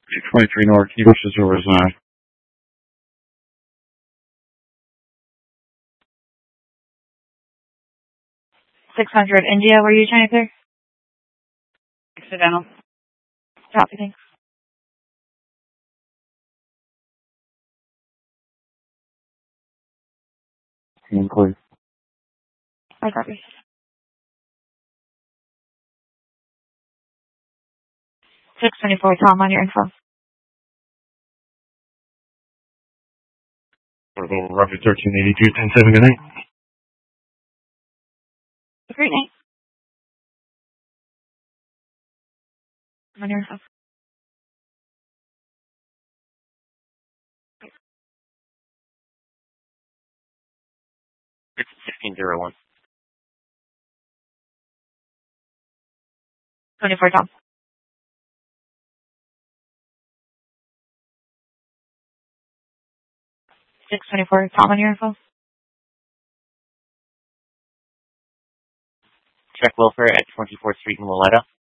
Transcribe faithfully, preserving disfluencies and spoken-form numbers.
twenty-three North, he wishes to resign. six hundred India, were you trying to clear? Accidental. Copy, thanks. Team clear. I copy. six twenty-four, Tom, on your info. Portable roughly thirteen eighty-two, ten seven, good night. Great night. On your info. It's sixteen zero one. twenty-four, Tom. six twenty-four, Tom, on your info. Check welfare at twenty-fourth Street in Loletta.